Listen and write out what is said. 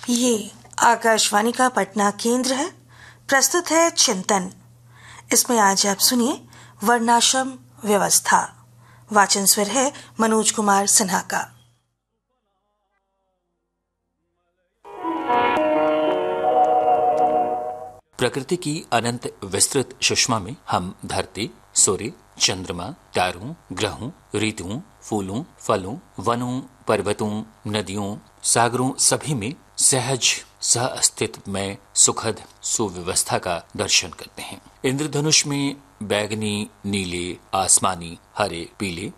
ये आकाशवाणी का पटना केंद्र है। प्रस्तुत है चिंतन। इसमें आज आप सुनिए वर्णाश्रम व्यवस्था। वाचन स्वर है मनोज कुमार सिन्हा का। प्रकृति की अनंत विस्तृत सुषमा में हम धरती, सूर्य, चंद्रमा, तारों, ग्रहों, ऋतुओं, फूलों, फलों, वनों, पर्वतों, नदियों, सागरों सभी में सहज सह अस्तित्व में सुखद सुव्यवस्था का दर्शन करते हैं। इंद्रधनुष में बैगनी, नीले, आसमानी, हरे, पीले